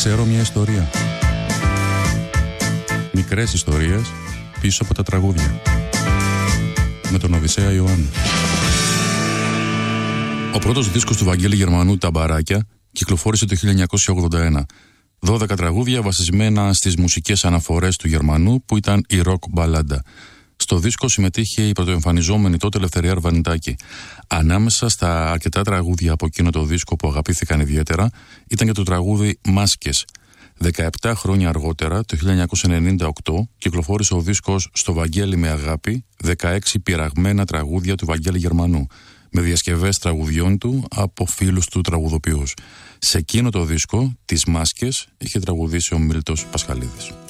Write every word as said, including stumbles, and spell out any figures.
Ξέρω μια ιστορία. Μικρές ιστορίες πίσω από τα τραγούδια. Με τον Οδυσσέα Ιωάννη. Ο πρώτος δίσκος του Βαγγέλη Γερμανού, «Τα Μπαράκια», κυκλοφόρησε το χίλια εννιακόσια ογδόντα ένα. δώδεκα τραγούδια βασισμένα στις μουσικές αναφορές του Γερμανού, που ήταν η ροκ μπαλάντα. Στο δίσκο συμμετείχε η πρωτοεμφανιζόμενη τότε Ελευθερία Αρβανιτάκη. Ανάμεσα στα αρκετά τραγούδια από εκείνο το δίσκο που αγαπήθηκαν ιδιαίτερα ήταν και το τραγούδι «Μάσκες». δεκαεπτά χρόνια αργότερα, το χίλια εννιακόσια ενενήντα οκτώ, κυκλοφόρησε ο δίσκος «Στο Βαγγέλη με αγάπη», δεκαέξι πειραγμένα τραγούδια του Βαγγέλη Γερμανού, με διασκευές τραγουδιών του από φίλους του τραγουδοποιούς. Σε εκείνο το δίσκο, τις «Μάσκες», είχε τραγουδήσει ο Μίλτος Πασχαλίδης.